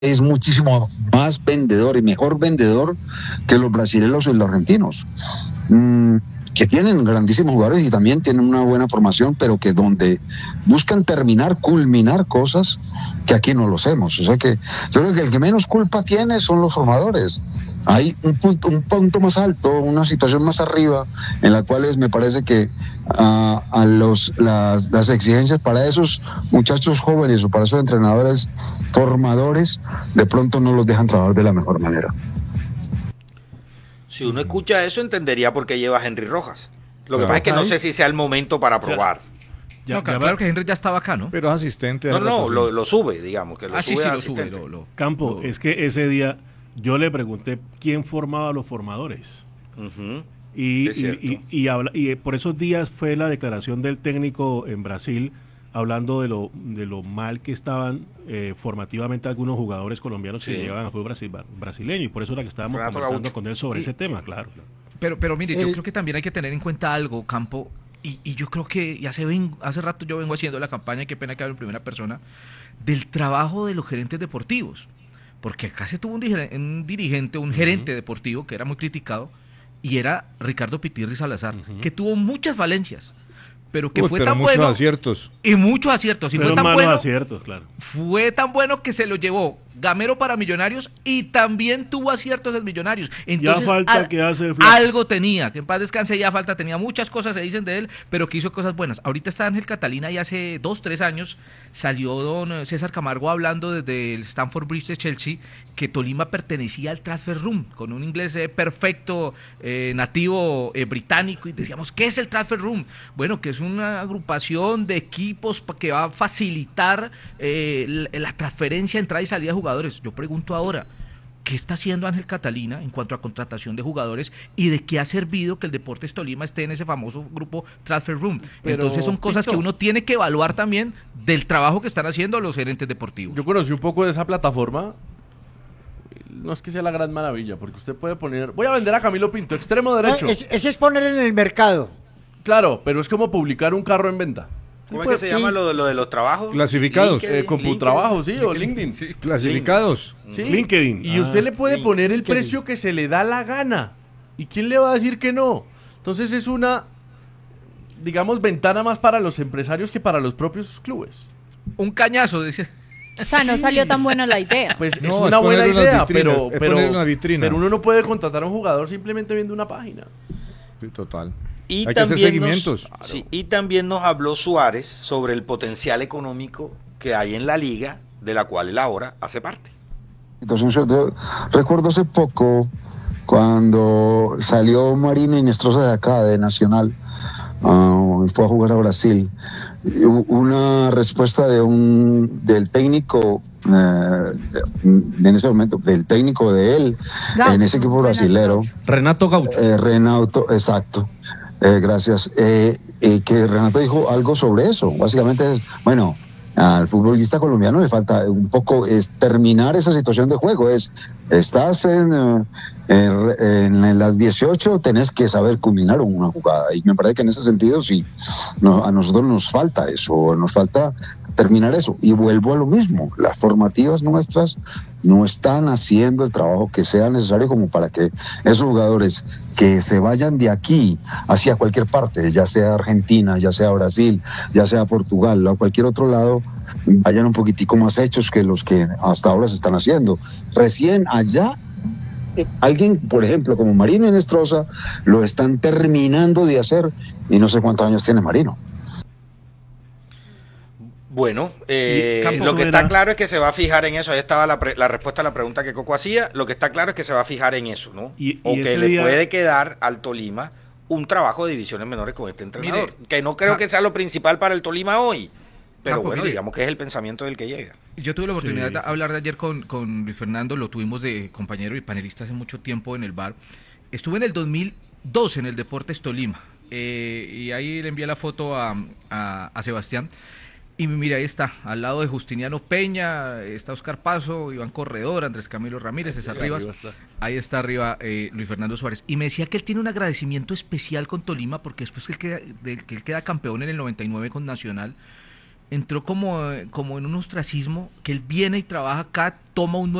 es muchísimo más vendedor y mejor vendedor que los brasileños y los argentinos, que tienen grandísimos jugadores y también tienen una buena formación, pero que donde buscan culminar cosas que aquí no lo hacemos. O sea que yo creo que el que menos culpa tiene son los formadores. Hay un punto más alto, una situación más arriba, en la cual me parece que las exigencias para esos muchachos jóvenes o para esos entrenadores formadores, de pronto no los dejan trabajar de la mejor manera. Si uno escucha eso, entendería por qué lleva a Henry Rojas. Lo que pasa es que no sé si sea el momento para probar. Claro que Henry ya estaba acá, ¿no? Pero es asistente. Lo sube, digamos. Que lo sube sí, lo sube. Campo, es que ese día yo le pregunté quién formaba a los formadores. Y por esos días fue la declaración del técnico en Brasil hablando de lo mal que estaban formativamente algunos jugadores colombianos que llegaban a fútbol brasileño, y por eso era que estábamos conversando con él sobre ese tema, claro. Pero mire, yo creo que también hay que tener en cuenta algo, Campo, y yo creo que hace rato yo vengo haciendo la campaña, qué pena que hable en primera persona, del trabajo de los gerentes deportivos, porque acá se tuvo un gerente deportivo que era muy criticado, y era Ricardo Pitirri Salazar, que tuvo muchas falencias, pero que fue tan bueno. Aciertos. Y muchos aciertos. Y pero fue tan bueno. Aciertos, claro. Fue tan bueno que se lo llevó Gamero para Millonarios y también tuvo aciertos en Millonarios. Entonces, ya falta que hace algo tenía, que en paz descanse, ya falta, tenía muchas cosas, se dicen de él, pero que hizo cosas buenas. Ahorita está Ángel Catalina y hace 2-3 años salió don César Camargo hablando desde el Stamford Bridge de Chelsea que Tolima pertenecía al Transfer Room, con un inglés perfecto, nativo británico, y decíamos, ¿qué es el Transfer Room? Bueno, que es una agrupación de equipos que va a facilitar la transferencia, entrada y salida de jugadores. Yo pregunto ahora, ¿qué está haciendo Ángel Catalina en cuanto a contratación de jugadores y de qué ha servido que el Deportes Tolima esté en ese famoso grupo Transfer Room? Pero, entonces son cosas que uno tiene que evaluar también del trabajo que están haciendo los gerentes deportivos. Yo conocí un poco de esa plataforma. No es que sea la gran maravilla, porque usted puede poner, voy a vender a Camilo Pinto, extremo derecho. Ese es poner en el mercado. Claro, pero es como publicar un carro en venta. ¿Cómo es que se llama lo de los trabajos? Clasificados. Computrabajo, sí, o LinkedIn. Sí. Clasificados. Sí. LinkedIn. Y usted le puede poner el precio que se le da la gana. ¿Y quién le va a decir que no? Entonces es una, digamos, ventana más para los empresarios que para los propios clubes. Un cañazo, dice. O sea, no salió tan buena la idea. Pues no, es una buena idea, pero uno no puede contratar a un jugador simplemente viendo una página. Sí, total. Y hay que hacer seguimientos. Y también nos habló Suárez sobre el potencial económico que hay en la liga, de la cual él ahora hace parte. Entonces, yo recuerdo hace poco cuando salió Marino Inestrosa de acá, de Nacional, fue a jugar a Brasil. Una respuesta del técnico en ese momento, del técnico de él, Gaucho, en ese equipo brasilero, Renato Gaucho. Renato, exacto. Gracias. Que Renato dijo algo sobre eso. Básicamente es, bueno, al futbolista colombiano le falta un poco terminar esa situación de juego. Estás en las 18, tenés que saber culminar una jugada. Y me parece que en ese sentido sí, a nosotros nos falta eso, nos falta terminar eso. Y vuelvo a lo mismo, las formativas nuestras no están haciendo el trabajo que sea necesario como para que esos jugadores que se vayan de aquí hacia cualquier parte, ya sea Argentina, ya sea Brasil, ya sea Portugal o cualquier otro lado, vayan un poquitico más hechos que los que hasta ahora se están haciendo. Recién allá, alguien, por ejemplo, como Marino Inestrosa, lo están terminando de hacer y no sé cuántos años tiene Marino. Bueno, lo que está claro es que se va a fijar en eso. Ahí estaba la respuesta a la pregunta que Coco hacía. Lo que está claro es que se va a fijar en eso, ¿no? O que le puede quedar al Tolima un trabajo de divisiones menores con este entrenador. Mire, que no creo que sea lo principal para el Tolima hoy. Pero bueno, digamos que es el pensamiento del que llega. Yo tuve la oportunidad de hablar de ayer con Luis Fernando, lo tuvimos de compañero y panelista hace mucho tiempo en el bar. Estuve en el 2002 en el Deportes Tolima, y ahí le envié la foto a Sebastián. Y mira, ahí está, al lado de Justiniano Peña, está Oscar Paso, Iván Corredor, Andrés Camilo Ramírez, César Rivas. Ahí está arriba Luis Fernando Suárez. Y me decía que él tiene un agradecimiento especial con Tolima, porque después que él queda campeón en el 99 con Nacional, entró como en un ostracismo, que él viene y trabaja acá, toma un